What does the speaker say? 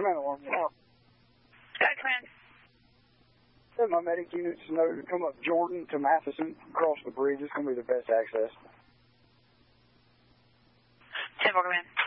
Command alarm. Sky Command. Send my medic units to know to come up Jordan to Matheson, across the bridge. It's going to be the best access. 10-4 Command.